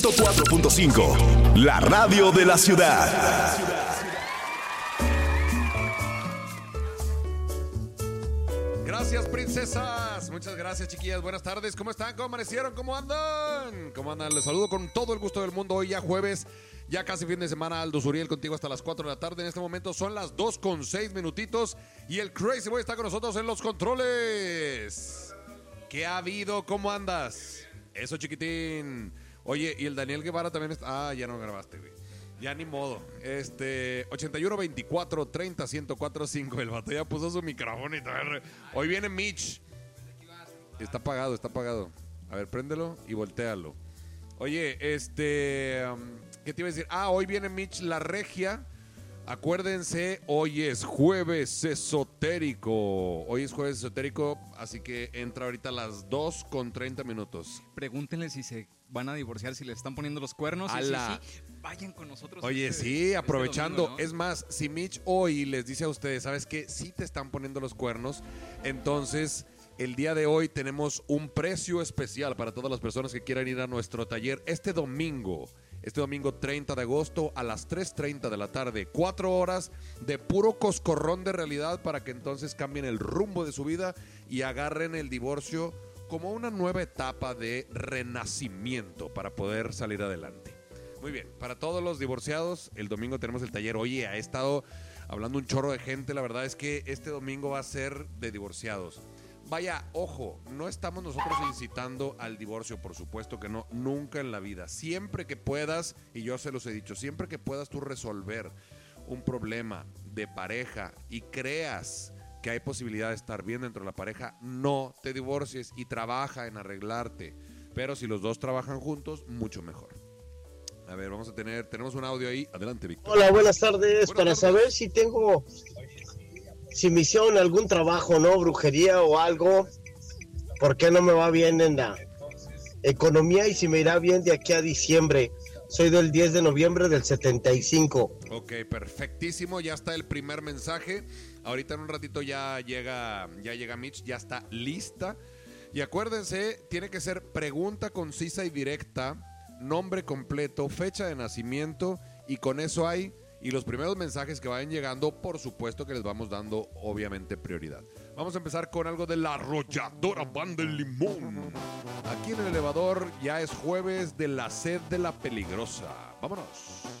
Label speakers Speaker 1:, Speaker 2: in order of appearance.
Speaker 1: 4.5, la radio de la ciudad.
Speaker 2: Gracias, princesas. Muchas gracias, chiquillas. Buenas tardes. ¿Cómo están? ¿Cómo amanecieron? ¿Cómo andan? ¿Cómo andan? Les saludo con todo el gusto del mundo. Hoy ya jueves, ya casi fin de semana. Aldo Zuriel contigo hasta las 4 de la tarde. En este momento son las 2:06 minutitos. Y el Crazy Boy está con nosotros en los controles. ¿Qué ha habido? ¿Cómo andas? Eso, chiquitín. Oye, y el Daniel Guevara también está... Ah, ya no grabaste, güey. Ya ni modo. 81 24 30 104 5. El vato ya puso su micrófono y todo. Hoy viene Mitch. Está apagado, está apagado. A ver, préndelo y voltealo. Oye, ¿qué te iba a decir? Hoy viene Mitch La Regia. Acuérdense, hoy es jueves esotérico. Hoy es jueves esotérico, así que entra ahorita a las 2:30.
Speaker 3: Pregúntenle si se van a divorciar, si le están poniendo los cuernos.
Speaker 2: ¡Hala!
Speaker 3: Y si sí, vayan con nosotros.
Speaker 2: Oye, sí, aprovechando.
Speaker 3: domingo, ¿no?
Speaker 2: Es más, si Mitch hoy les dice a ustedes, ¿sabes qué? Sí te están poniendo los cuernos. Entonces, el día de hoy tenemos un precio especial para todas las personas que quieran ir a nuestro taller este domingo 30 de agosto a las 3:30 de la tarde. 4 horas de puro coscorrón de realidad para que entonces cambien el rumbo de su vida y agarren el divorcio como una nueva etapa de renacimiento para poder salir adelante. Muy bien, para todos los divorciados, el domingo tenemos el taller. Oye, ha estado hablando un chorro de gente. La verdad es que este domingo va a ser de divorciados. Vaya, ojo, no estamos nosotros incitando al divorcio, por supuesto que no, nunca en la vida. Siempre que puedas, y yo se los he dicho, siempre que puedas tú resolver un problema de pareja y creas que hay posibilidad de estar bien dentro de la pareja, no te divorcies y trabaja en arreglarte. Pero si los dos trabajan juntos, mucho mejor. A ver, tenemos un audio ahí. Adelante, Víctor.
Speaker 4: Hola, buenas tardes. Para saber si me hicieron algún trabajo, ¿no? Brujería o algo. ¿Por qué no me va bien en la economía y si me irá bien de aquí a diciembre? Soy del 10 de noviembre del 75.
Speaker 2: Ok, perfectísimo. Ya está el primer mensaje. Ahorita en un ratito ya llega Mitch. Ya está lista. Y acuérdense, tiene que ser pregunta concisa y directa, nombre completo, fecha de nacimiento, y con eso hay... Y los primeros mensajes que vayan llegando, por supuesto que les vamos dando, obviamente, prioridad. Vamos a empezar con algo de la arrolladora Banda El Limón. Aquí en el elevador ya es jueves de la sed de la peligrosa. Vámonos.